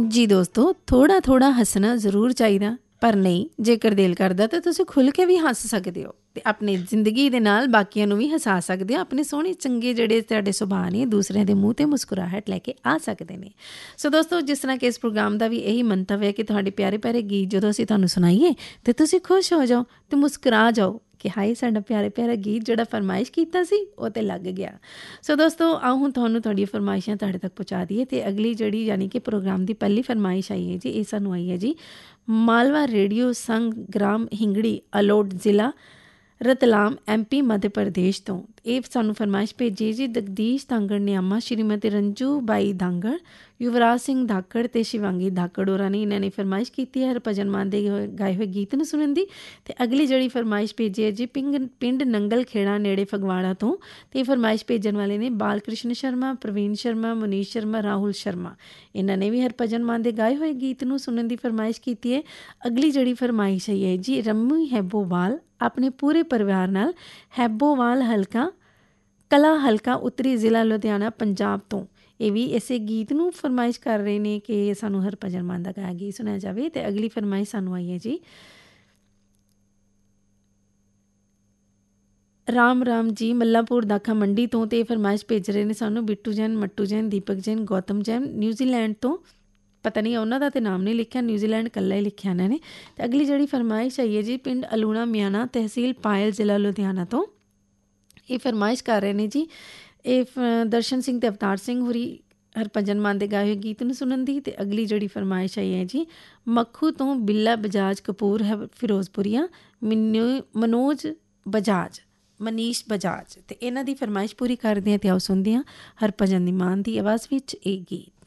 ਜੀ ਦੋਸਤੋ, ਥੋੜ੍ਹਾ ਥੋੜ੍ਹਾ ਹੱਸਣਾ ਜ਼ਰੂਰ ਚਾਹੀਦਾ, ਪਰ ਨਹੀਂ, ਜੇਕਰ ਦਿਲ ਕਰਦਾ ਤਾਂ ਤੁਸੀਂ ਖੁੱਲ੍ਹ ਕੇ ਵੀ ਹੱਸ ਸਕਦੇ ਹੋ ਅਤੇ ਆਪਣੀ ਜ਼ਿੰਦਗੀ ਦੇ ਨਾਲ ਬਾਕੀਆਂ ਨੂੰ ਵੀ ਹਸਾ ਸਕਦੇ ਹੋ। ਆਪਣੇ ਸੋਹਣੇ ਚੰਗੇ ਜਿਹੜੇ ਤੁਹਾਡੇ ਸੁਭਾਅ ਨੇ, ਦੂਸਰਿਆਂ ਦੇ ਮੂੰਹ 'ਤੇ ਮੁਸਕਰਾਹਟ ਲੈ ਕੇ ਆ ਸਕਦੇ ਨੇ। ਸੋ ਦੋਸਤੋ, ਜਿਸ ਤਰ੍ਹਾਂ ਕਿ ਇਸ ਪ੍ਰੋਗਰਾਮ ਦਾ ਵੀ ਇਹੀ ਮੰਤਵ ਹੈ ਕਿ ਤੁਹਾਡੇ ਪਿਆਰੇ ਪਿਆਰੇ ਗੀਤ ਜਦੋਂ ਅਸੀਂ ਤੁਹਾਨੂੰ ਸੁਣਾਈਏ ਤਾਂ ਤੁਸੀਂ ਖੁਸ਼ ਹੋ ਜਾਓ ਅਤੇ ਮੁਸਕਰਾ ਜਾਓ ਕਿ ਹਾਏ, ਸਾਡਾ ਪਿਆਰੇ ਪਿਆਰਾ ਗੀਤ ਜਿਹੜਾ ਫਰਮਾਇਸ਼ ਕੀਤਾ ਸੀ ਉਹ ਤਾਂ ਲੱਗ ਗਿਆ। ਸੋ ਦੋਸਤੋ, ਆਓ ਹੁਣ ਤੁਹਾਨੂੰ ਤੁਹਾਡੀਆਂ ਫਰਮਾਇਸ਼ਾਂ ਤੁਹਾਡੇ ਤੱਕ ਪਹੁੰਚਾ ਦਈਏ ਅਤੇ ਅਗਲੀ ਜਿਹੜੀ ਯਾਨੀ ਕਿ ਪ੍ਰੋਗਰਾਮ ਦੀ ਪਹਿਲੀ ਫਰਮਾਇਸ਼ ਆਈ ਹੈ ਜੀ, ਇਹ ਸਾਨੂੰ ਆਈ ਹੈ ਜੀ ਮਾਲਵਾ ਰੇਡੀਓ ਸੰਘ ਗ੍ਰਾਮ ਹਿੰਗੜੀ ਅਲੋਟ ਜ਼ਿਲ੍ਹਾ ਰਤਲਾਮ MP ਮੱਧ ਪ੍ਰਦੇਸ਼ ਤੋਂ। ਇਹ ਸਾਨੂੰ ਫਰਮਾਇਸ਼ ਭੇਜੀ ਜੀ ਜਗਦੀਸ਼ ਧਾਂਗੜ ਨਿਆਮਾ, ਸ਼੍ਰੀਮਤੀ ਰੰਜੂ ਬਾਈ ਧਾਂਗੜ, ਯੁਵਰਾਜ ਸਿੰਘ ਧਾਕੜ ਅਤੇ ਸ਼ਿਵਾਂਗੀ ਧਾਕੜ ਹੋਰਾਂ ਨੇ ਇਹਨਾਂ ਨੇ ਫਰਮਾਇਸ਼ ਕੀਤੀ ਹੈ ਹਰਭਜਨ ਮਾਨ ਦੇ ਗਾਏ ਹੋਏ ਗੀਤ ਨੂੰ ਸੁਣਨ ਦੀ। ਅਤੇ ਅਗਲੀ ਜਿਹੜੀ ਫਰਮਾਇਸ਼ ਭੇਜੀ ਹੈ ਜੀ ਪਿੰਡ ਨੰਗਲ ਖੇੜਾ ਨੇੜੇ ਫਗਵਾੜਾ ਤੋਂ। ਅਤੇ ਇਹ ਫਰਮਾਇਸ਼ ਭੇਜਣ ਵਾਲੇ ਨੇ ਬਾਲ ਕ੍ਰਿਸ਼ਨ ਸ਼ਰਮਾ, ਪ੍ਰਵੀਨ ਸ਼ਰਮਾ, ਮਨੀਸ਼ ਸ਼ਰਮਾ, ਰਾਹੁਲ ਸ਼ਰਮਾ। ਇਹਨਾਂ ਨੇ ਵੀ ਹਰਭਜਨ ਮਾਨ ਦੇ ਗਾਏ ਹੋਏ ਗੀਤ ਨੂੰ ਸੁਣਨ ਦੀ ਫਰਮਾਇਸ਼ ਕੀਤੀ ਹੈ। ਅਗਲੀ ਜਿਹੜੀ ਫਰਮਾਇਸ਼ ਆਈ ਹੈ ਜੀ ਰੰਮੀ ਹੈਬੋਵਾਲ ਆਪਣੇ ਪੂਰੇ ਪਰਿਵਾਰ ਨਾਲ, ਹੈਬੋਵਾਲ ਹਲਕਾ ਕਲਾ ਹਲਕਾ ਉੱਤਰੀ ਜ਼ਿਲ੍ਹਾ ਲੁਧਿਆਣਾ ਪੰਜਾਬ ਤੋਂ। ਇਹ ਵੀ ਇਸੇ ਗੀਤ ਨੂੰ ਫਰਮਾਇਸ਼ ਕਰ ਰਹੇ ਨੇ ਕਿ ਸਾਨੂੰ ਹਰਭਜਨ ਮਾਨ ਦਾ ਗਾਇਆ ਗੀਤ ਸੁਣਿਆ ਜਾਵੇ। ਅਤੇ ਅਗਲੀ ਫਰਮਾਇਸ਼ ਸਾਨੂੰ ਆਈ ਹੈ ਜੀ ਰਾਮ ਰਾਮ ਜੀ ਮੱਲਾਪੁਰ ਦਾਖਾ ਮੰਡੀ ਤੋਂ। ਅਤੇ ਇਹ ਫਰਮਾਇਸ਼ ਭੇਜ ਰਹੇ ਨੇ ਸਾਨੂੰ ਬਿੱਟੂ ਜੈਨ, ਮੱਟੂ ਜੈਨ, ਦੀਪਕ ਜੈਨ, ਗੌਤਮ ਜੈਨ ਨਿਊਜ਼ੀਲੈਂਡ ਤੋਂ। ਪਤਾ ਨਹੀਂ ਉਹਨਾਂ ਦਾ ਤਾਂ ਨਾਮ ਨਹੀਂ ਲਿਖਿਆ, ਨਿਊਜ਼ੀਲੈਂਡ ਇਕੱਲਾ ਹੀ ਲਿਖਿਆ ਇਹਨਾਂ ਨੇ। ਅਤੇ ਅਗਲੀ ਜਿਹੜੀ ਫਰਮਾਇਸ਼ ਆਈ ਹੈ ਜੀ ਪਿੰਡ ਅਲੂਣਾ ਮਿਆਣਾ ਤਹਿਸੀਲ ਪਾਇਲ ਜ਼ਿਲ੍ਹਾ ਲੁਧਿਆਣਾ ਤੋਂ। ਇਹ ਫਰਮਾਇਸ਼ ਕਰ ਰਹੇ ਨੇ ਜੀ ਇਹ ਦਰਸ਼ਨ ਸਿੰਘ ਅਤੇ ਅਵਤਾਰ ਸਿੰਘ ਹੋਰੀ ਹਰਭਜਨ ਮਾਨ ਦੇ ਗਾਏ ਹੋਏ ਗੀਤ ਨੂੰ ਸੁਣਨ ਦੀ। ਅਤੇ ਅਗਲੀ ਜਿਹੜੀ ਫਰਮਾਇਸ਼ ਆਈ ਹੈ ਜੀ ਮੱਖੂ ਤੋਂ ਬਿੱਲਾ ਬਜਾਜ ਕਪੂਰ ਹੈ ਫਿਰੋਜ਼ਪੁਰੀਆ, ਮਨੋਜ ਬਜਾਜ, ਮਨੀਸ਼ ਬਜਾਜ। ਅਤੇ ਇਹਨਾਂ ਦੀ ਫਰਮਾਇਸ਼ ਪੂਰੀ ਕਰਦੇ ਹਾਂ ਅਤੇ ਆਓ ਸੁਣਦੇ ਹਾਂ ਹਰਭਜਨ ਮਾਨ ਦੀ ਆਵਾਜ਼ ਵਿੱਚ ਇਹ ਗੀਤ।